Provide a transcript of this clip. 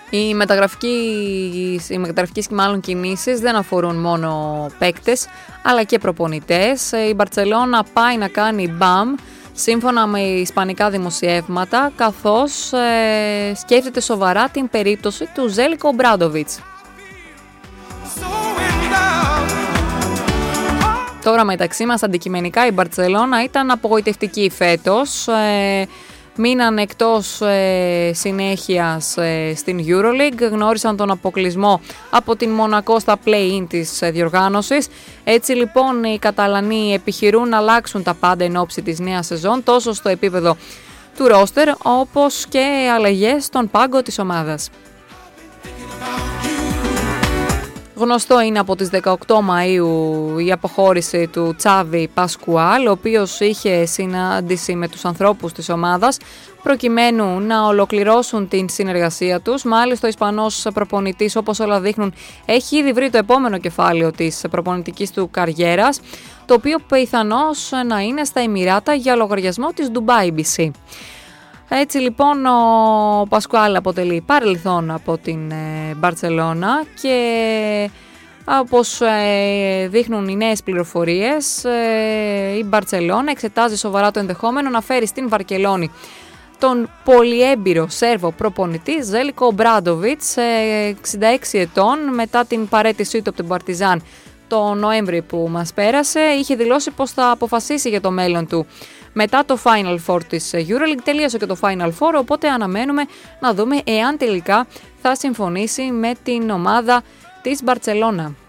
Οι μεταγραφικές μάλλον κινήσεις δεν αφορούν μόνο παίκτες, αλλά και προπονητές. Η Μπαρτσελώνα πάει να κάνει μπαμ, σύμφωνα με ισπανικά δημοσιεύματα, καθώς σκέφτεται σοβαρά την περίπτωση του Ζέλικο Ομπράντοβιτς. Τώρα μεταξύ μας, αντικειμενικά η Μπαρτσελώνα ήταν απογοητευτική φέτος. Μείναν εκτός συνέχειας στην EuroLeague, γνώρισαν τον αποκλεισμό από την Μονακό στα play-in της διοργάνωσης. Έτσι λοιπόν οι Καταλανοί επιχειρούν να αλλάξουν τα πάντα εν ώψη της νέας σεζόν, τόσο στο επίπεδο του ρόστερ όπως και αλλαγές στον πάγκο της ομάδας. Γνωστό είναι από τις 18 Μαΐου η αποχώρηση του Τσάβι Πασκουάλ, ο οποίος είχε συνάντηση με τους ανθρώπους της ομάδας προκειμένου να ολοκληρώσουν την συνεργασία τους. Μάλιστα ο Ισπανός προπονητής, όπως όλα δείχνουν, έχει ήδη βρει το επόμενο κεφάλαιο της προπονητικής του καριέρας, το οποίο πιθανώς να είναι στα Εμιράτα για λογαριασμό της Dubai BC. Έτσι λοιπόν ο Πασκουάλ αποτελεί παρελθόν από την Μπαρτσελώνα και όπως δείχνουν οι νέες πληροφορίες, η Μπαρτσελώνα εξετάζει σοβαρά το ενδεχόμενο να φέρει στην Βαρκελόνη τον πολυέμπειρο Σέρβο προπονητή Ζέλικο Ομπράντοβιτς, 66 ετών, μετά την παραίτησή του από την Παρτιζάν το Νοέμβρη που μας πέρασε. Είχε δηλώσει πως θα αποφασίσει για το μέλλον του μετά το Final Four της EuroLeague. Τελείωσε και το Final Four, οπότε αναμένουμε να δούμε εάν τελικά θα συμφωνήσει με την ομάδα της Μπαρτσελώνα.